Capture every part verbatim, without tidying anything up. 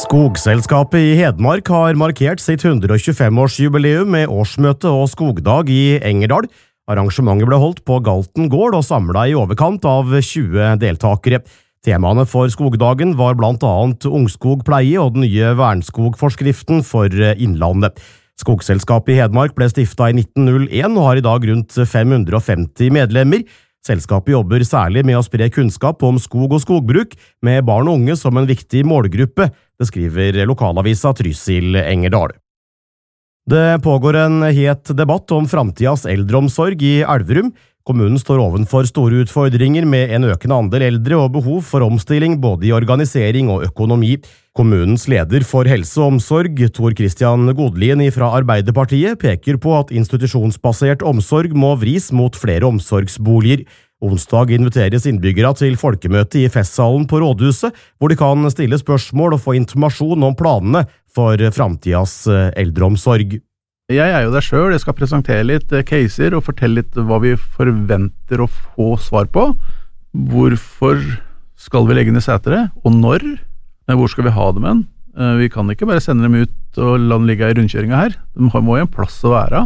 Skogselskapet i Hedmark har markert sitt hundre og tjuefem-årsjubileum med årsmøte og skogdag i Engerdal. Arrangementet ble holdt på Galten gård og samlet i overkant av tjue deltakere. Temaene for skogdagen var blant annet ungskogpleie og den nye vernskogforskriften for Innlandet. Skogselskapet i Hedmark ble stiftet i nitten null en og har i dag rundt fem hundre og femti medlemmer. Selskapet jobber særlig med å spre kunnskap om skog og skogbruk, med barn og unge som en viktig målgruppe, det skriver lokalavisa Trysil Engerdal. Det pågår en het debatt om framtidas eldreomsorg i Elverum. Kommunen står ovenfor store utfordringer med en økende andel eldre og behov for omstilling både i organisering og økonomi. Kommunens leder for helse og omsorg, Tor Christian Godlien fra Arbeiderpartiet, peker på at institusjonsbasert omsorg må vris mot flere omsorgsboliger. Onsdag inviteres innbyggere til folkemøte i festsalen på Rådhuset, hvor de kan stille spørsmål og få informasjon om planene for framtidas eldreomsorg. Jeg er jo der selv, jeg skal presentere litt caser og fortelle litt hva vi forventer å få svar på. Hvorfor skal vi legge ned setere, og når? Hvor skal vi ha dem hen? Vi kan ikke bare sende dem ut og la dem ligge i rundkjøringa her. De må jo en plass å være.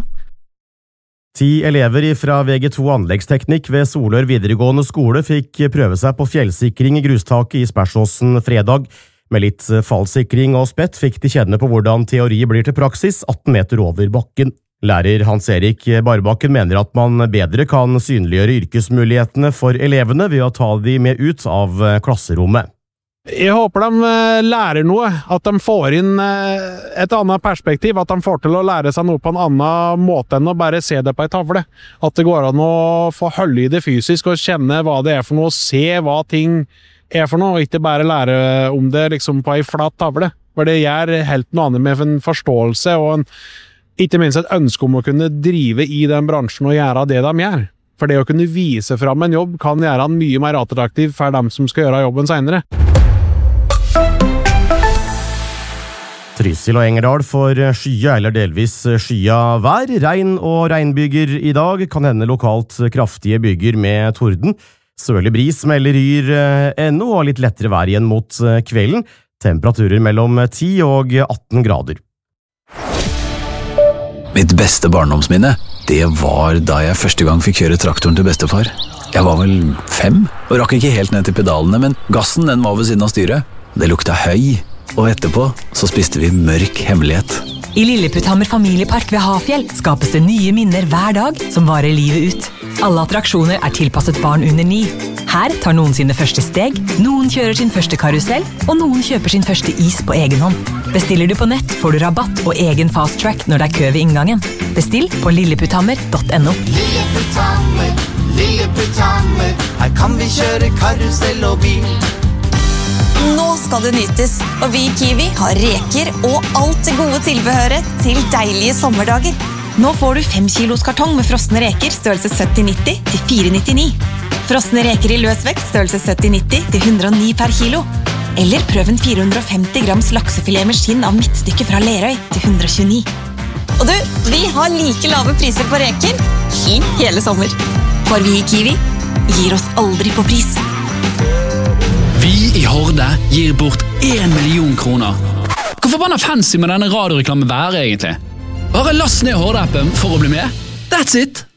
Ti elever fra V G to anleggsteknikk ved Solør videregående skole fikk prøve seg på fjellsikring i grustaket i Sperrsåsen fredag. Med litt fallsikring og spett fikk de kjenne på hvordan teori blir til praksis atten meter over bakken. Lærer Hans-Erik Barbakken mener at man bedre kan synliggjøre yrkesmulighetene for elevene ved å ta de med ut av klasserommet. Jeg håper de lærer noe, at de får inn et annet perspektiv, at de får til å lære seg noe på en annen måte enn å bare se det på en tavle. At det går an å få holde i det fysisk og kjenne hva det er for noe, se hva ting er for noe, og ikke bare lære om det liksom på en flat tavle. For det gjør helt noe annet med en forståelse og en, ikke minst et ønske om å kunne drive i den bransjen og gjøre det de gjør. For det å kunne vise fram en jobb kan gjøre den mye mer attraktiv for dem som skal gjøre jobben senere. Trysil og Engerdal får skya eller delvis skya vær. Regn og regnbyger i dag, kan hende lokalt kraftige byger med torden. Sørlig bris melder Yr ennå og litt lettere vær igjen mot kvelden. Temperaturer mellom ti og atten grader. Mitt beste barndomsminne, det var da jeg første gang fikk kjøre traktoren til bestefar. Jeg var vel fem, og rakk ikke helt ned til pedalene, men gassen den var ved siden av styret. Det lukta høy. Og etterpå så spiste vi mørk hemmelighet. I Lilleputthammer familiepark ved Hafjell skapes det nye minner hver dag som varer livet ut. Alle attraksjoner er tilpasset barn under ni. Her tar noen sine første steg, noen kjører sin første karusell, og noen kjøper sin første is på egen hånd. Bestiller du på nett, får du rabatt og egen fast track når det er kø ved inngangen. Bestill på lilleputthammer punktum no. Lilleputthammer, Lilleputthammer, her kan vi kjøre karusell og bil. Nå skal det nytes, og vi i Kiwi har reker og alt det gode tilbehøret til deilige sommerdager. Nå får du fem kilos kartong med frosne reker størrelse sytti nitti til fire nittini. Frosne reker i løsvekt størrelse sytti nitti til hundre og ni per kilo. Eller prøv en fire hundre og femti grams laksefilet med skinn av midtstykke fra Lerøy til hundre og tjueni. Og du, vi har like lave priser på reker i hele sommer. For vi i Kiwi gir oss aldri på pris. Vi i Horde gir bort en million kroner. Hvor forbanna fancy med denne radioreklamen være egentlig? Bare last ned Horde-appen for å bli med. That's it!